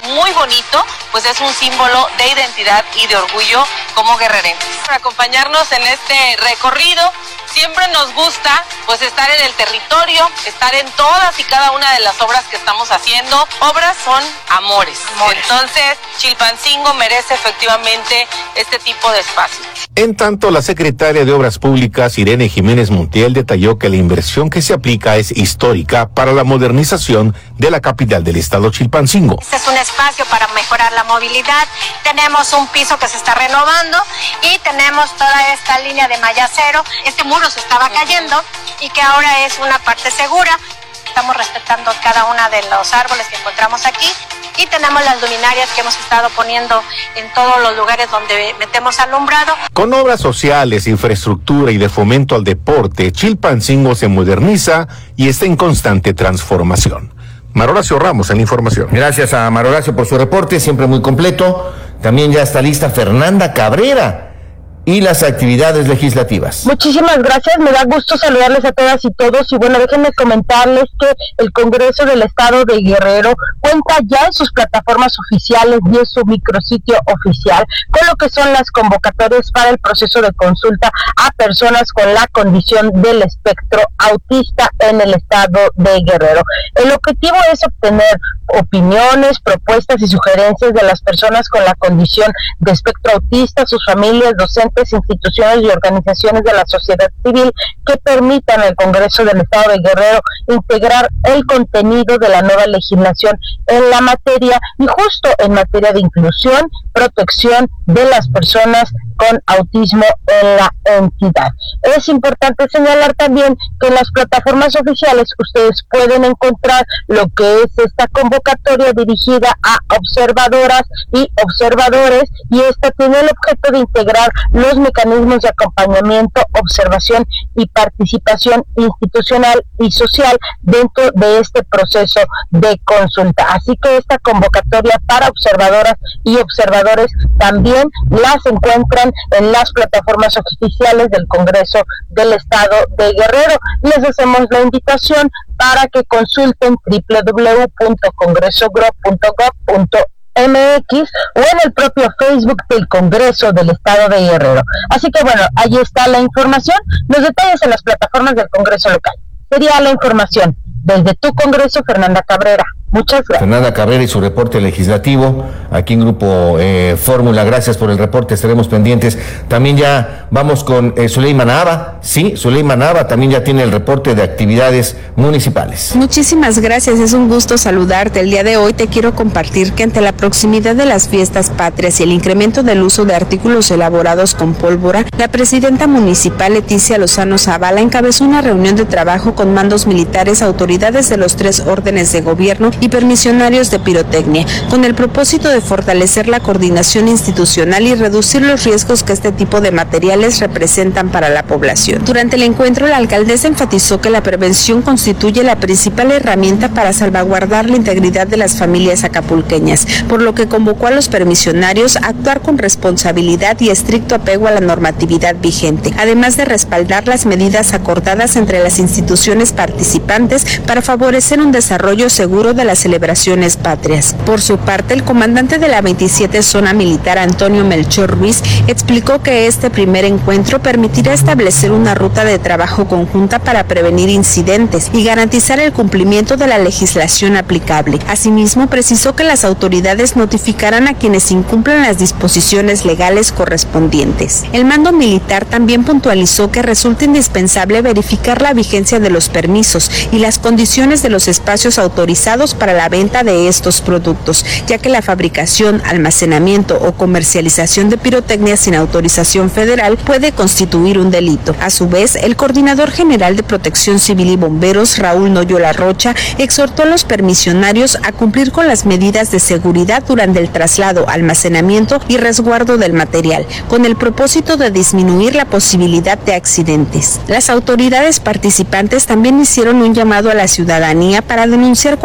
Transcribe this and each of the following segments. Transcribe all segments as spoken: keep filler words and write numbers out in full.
muy bonito, pues es un símbolo de identidad y de orgullo como guerrerenses. Para acompañarnos en este recorrido, siempre nos gusta pues estar en el territorio, estar en todas y cada una de las obras que estamos haciendo. Obras son amores. amores. Entonces, Chilpancingo merece efectivamente este tipo de espacio. En tanto, la secretaria de Obras Públicas, Irene Jiménez Montiel, detalló que la inversión que se aplica es histórica para la modernización de la capital del estado, Chilpancingo. Este es un espacio para mejorar la movilidad. Tenemos un piso que se está renovando y tenemos toda esta línea de malla cero. Este muro se estaba cayendo y que ahora es una parte segura. Estamos respetando cada uno de los árboles que encontramos aquí y tenemos las luminarias que hemos estado poniendo en todos los lugares donde metemos alumbrado. Con obras sociales, infraestructura y de fomento al deporte, Chilpancingo se moderniza y está en constante transformación. Maroracio Ramos en la información. Gracias a Maroracio por su reporte, siempre muy completo. También ya está lista Fernanda Cabrera y las actividades legislativas. Muchísimas gracias, me da gusto saludarles a todas y todos, y bueno, déjenme comentarles que el Congreso del Estado de Guerrero cuenta ya en sus plataformas oficiales y en su micrositio oficial con lo que son las convocatorias para el proceso de consulta a personas con la condición del espectro autista en el Estado de Guerrero. El objetivo es obtener opiniones, propuestas y sugerencias de las personas con la condición de espectro autista, sus familias, docentes, instituciones y organizaciones de la sociedad civil que permitan al Congreso del Estado de Guerrero integrar el contenido de la nueva legislación en la materia y justo en materia de inclusión, protección de las personas con autismo en la entidad. Es importante señalar también que en las plataformas oficiales ustedes pueden encontrar lo que es esta convocatoria dirigida a observadoras y observadores, y esta tiene el objeto de integrar los mecanismos de acompañamiento, observación y participación institucional y social dentro de este proceso de consulta. Así que esta convocatoria para observadoras y observadores también las encuentran en las plataformas oficiales del Congreso del Estado de Guerrero. Les hacemos la invitación para que consulten doble u doble u doble u punto congreso punto gov punto m x o en el propio Facebook del Congreso del Estado de Guerrero. Así que bueno, ahí está la información, los detalles en las plataformas del Congreso local. Sería la información desde tu Congreso, Fernanda Cabrera. Muchas gracias. Fernanda Cabrera y su reporte legislativo aquí en Grupo eh, Fórmula. Gracias por el reporte, estaremos pendientes. También ya vamos con eh, Zuleima Nava. Sí, Zuleima Nava también ya tiene el reporte de actividades municipales. Muchísimas gracias, es un gusto saludarte. El día de hoy te quiero compartir que ante la proximidad de las fiestas patrias y el incremento del uso de artículos elaborados con pólvora, la presidenta municipal Leticia Lozano Zavala encabezó una reunión de trabajo con mandos militares, autoridades de los tres órdenes de gobierno y permisionarios de pirotecnia, con el propósito de fortalecer la coordinación institucional y reducir los riesgos que este tipo de materiales representan para la población. Durante el encuentro, la alcaldesa enfatizó que la prevención constituye la principal herramienta para salvaguardar la integridad de las familias acapulqueñas, por lo que convocó a los permisionarios a actuar con responsabilidad y estricto apego a la normatividad vigente, además de respaldar las medidas acordadas entre las instituciones participantes para favorecer un desarrollo seguro de las celebraciones patrias. Por su parte, el comandante de la veintisiete Zona Militar, Antonio Melchor Ruiz, explicó que este primer encuentro permitirá establecer una ruta de trabajo conjunta para prevenir incidentes y garantizar el cumplimiento de la legislación aplicable. Asimismo, precisó que las autoridades notificarán a quienes incumplan las disposiciones legales correspondientes. El mando militar también puntualizó que resulta indispensable verificar la vigencia de los permisos y las condiciones de los espacios autorizados para la venta de estos productos, ya que la fabricación, almacenamiento o comercialización de pirotecnia sin autorización federal puede constituir un delito. A su vez, el coordinador general de Protección Civil y Bomberos, Raúl Noyola Rocha, exhortó a los permisionarios a cumplir con las medidas de seguridad durante el traslado, almacenamiento y resguardo del material, con el propósito de disminuir la posibilidad de accidentes. Las autoridades participantes también hicieron un llamado a la ciudadanía para denunciar cualquier actividad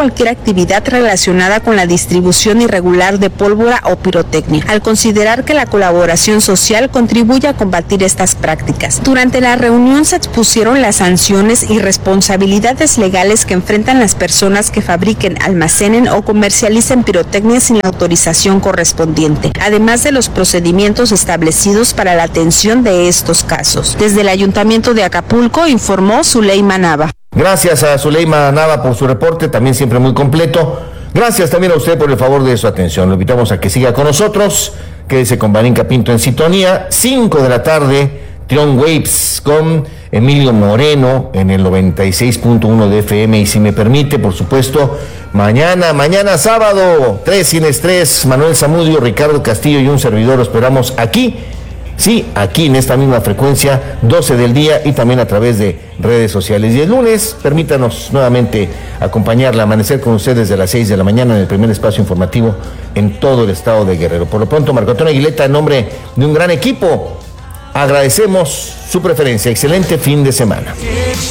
actividad relacionada con la distribución irregular de pólvora o pirotecnia, al considerar que la colaboración social contribuye a combatir estas prácticas. Durante la reunión se expusieron las sanciones y responsabilidades legales que enfrentan las personas que fabriquen, almacenen o comercialicen pirotecnia sin la autorización correspondiente, además de los procedimientos establecidos para la atención de estos casos. Desde el Ayuntamiento de Acapulco informó Zuleima Nava. Gracias a Zuleima Nava por su reporte, también siempre muy completo. Gracias también a usted por el favor de su atención. Lo invitamos a que siga con nosotros. Quédese con Varinka Pinto en sintonía. cinco de la tarde, Trion Waves con Emilio Moreno en el noventa y seis punto uno de F M. Y si me permite, por supuesto, mañana, mañana sábado, tres sin estrés, Manuel Zamudio, Ricardo Castillo y un servidor lo esperamos aquí. Sí, aquí en esta misma frecuencia, doce del día y también a través de redes sociales. Y el lunes, permítanos nuevamente acompañarla, amanecer con ustedes desde las seis de la mañana en el primer espacio informativo en todo el estado de Guerrero. Por lo pronto, Marco Antonio Aguileta, en nombre de un gran equipo, agradecemos su preferencia. Excelente fin de semana.